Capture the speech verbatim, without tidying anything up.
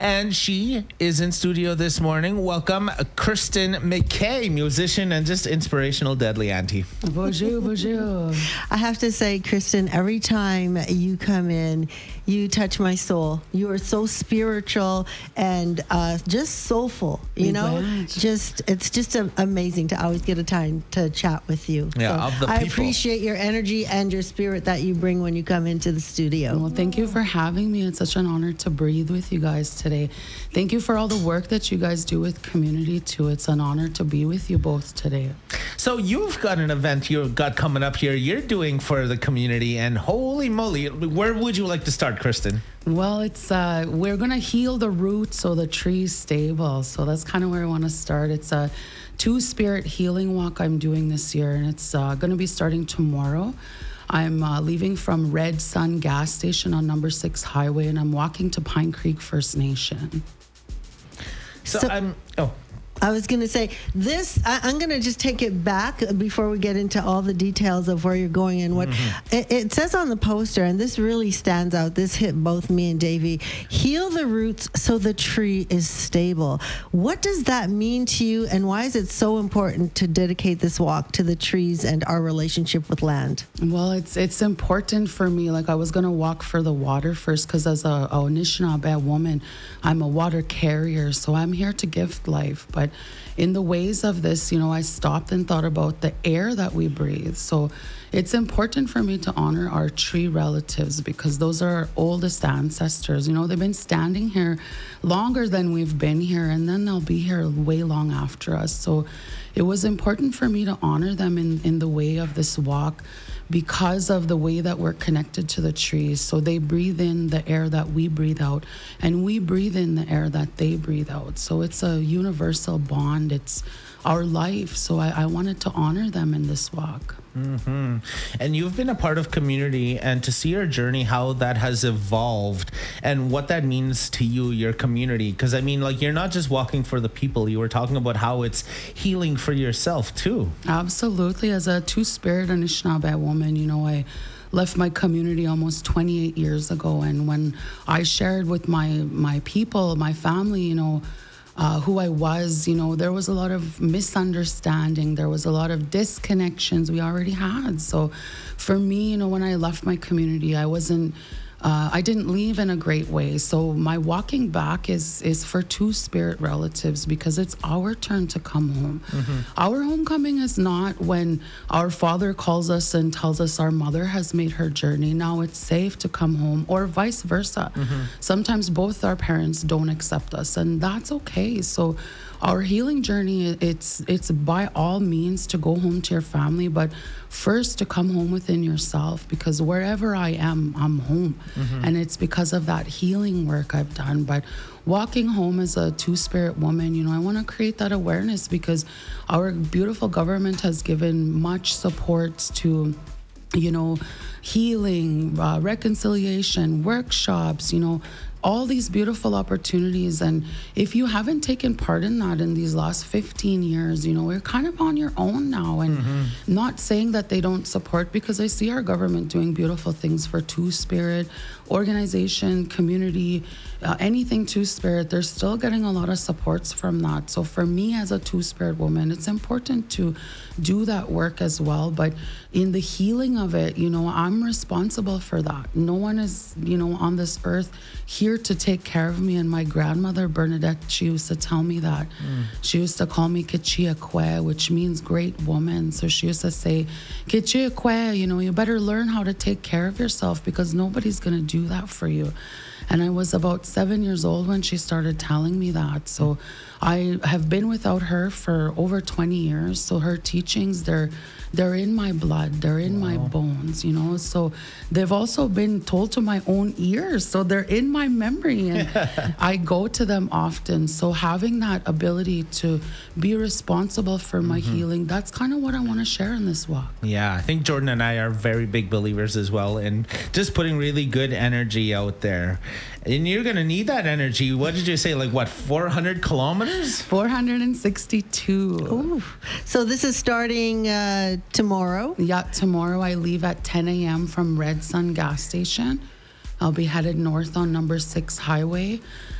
And she is in studio this morning. Welcome, Kristen McKay, musician and just inspirational deadly auntie. Bonjour, bonjour. I have to say, Kristen, every time you come in, you touch my soul. You are so spiritual and uh, just soulful, you know? Glad. Just It's just a, amazing to always get a time to chat with you. Yeah, so of the I people. appreciate your energy and your spirit that you bring when you come into the studio. Well, thank you for having me. It's such an honor to breathe with you guys today. Thank you for all the work that you guys do with community, too. It's an honor to be with you both today. So you've got an event you've got coming up here you're doing for the community, and holy moly, where would you like to start, Kristen? Well, it's uh, we're going to heal the roots so the tree's stable. So that's kind of where I want to start. It's a two-spirit healing walk I'm doing this year, and it's uh, going to be starting tomorrow. I'm uh, leaving from Red Sun gas station on number six highway, and I'm walking to Pine Creek First Nation. So, So- I'm, oh, I was going to say this. I, I'm going to just take it back before we get into all the details of where you're going and what Mm-hmm. it, it says on the poster. And this really stands out. This hit both me and Davey. Heal the roots so the tree is stable. What does that mean to you, and why is it so important to dedicate this walk to the trees and our relationship with land? Well, it's it's important for me. Like, I was going to walk for the water first because as a, a Anishinaabe woman, I'm a water carrier. So I'm here to give life. But in the ways of this, you know, I stopped and thought about the air that we breathe. So it's important for me to honor our tree relatives because those are our oldest ancestors. You know, they've been standing here longer than we've been here, and then they'll be here way long after us. So it was important for me to honor them in, in the way of this walk because of the way that we're connected to the trees. So they breathe in the air that we breathe out, and we breathe in the air that they breathe out. So it's a universal bond. It's our life. So I, I wanted to honor them in this walk. mm-hmm. And you've been a part of community, and to see your journey, how that has evolved and what that means to you, your community. Because, I mean, like, you're not just walking for the people. You were talking about how it's healing for yourself, too. Absolutely. As a two-spirit Anishinaabe woman, you know, I left my community almost twenty-eight years ago. And when I shared with my, my people, my family, you know, Uh, who I was, you know, there was a lot of misunderstanding. There was a lot of disconnections we already had. So for me, you know, when I left my community, I wasn't, uh, I didn't leave in a great way. So my walking back is is for two spirit relatives because it's our turn to come home. Mm-hmm. Our homecoming is not when our father calls us and tells us our mother has made her journey. Now it's safe to come home, or vice versa. Mm-hmm. Sometimes both our parents don't accept us, and that's okay. So our healing journey, it's it's by all means to go home to your family, but first to come home within yourself, because wherever I am, I'm home. Mm-hmm. And it's because of that healing work I've done. But walking home as a two-spirit woman, you know, I want to create that awareness because our beautiful government has given much support to, you know, healing, uh, reconciliation, workshops, you know, all these beautiful opportunities. And if you haven't taken part in that in these last fifteen years, you know, we're kind of on your own now. And mm-hmm. not saying that they don't support, because I see our government doing beautiful things for Two-Spirit, organization, community, uh, anything Two-Spirit. They're still getting a lot of supports from that. So for me as a Two-Spirit woman, it's important to do that work as well. But in the healing of it, you know, I'm responsible for that. No one is, you know, on this earth here to take care of me. And my grandmother, Bernadette, she used to tell me that. Mm. She used to call me Kichiakwe, which means great woman. So she used to say, Kichiakwe, you know, you better learn how to take care of yourself because nobody's going to do that for you. And I was about seven years old when she started telling me that. So I have been without her for over twenty years. So her teachings, they're they're in my blood, they're in wow. my bones, you know. So they've also been told to my own ears. So they're in my memory, and I go to them often. So having that ability to be responsible for my mm-hmm. healing, that's kind of what I want to share in this walk. Yeah, I think Jordan and I are very big believers as well in just putting really good energy out there. And you're going to need that energy. What did you say? Like, what, four hundred kilometers? four hundred sixty-two. Ooh. So this is starting uh, tomorrow? Yeah, tomorrow I leave at ten a.m. from Red Sun gas station. I'll be headed north on number six highway.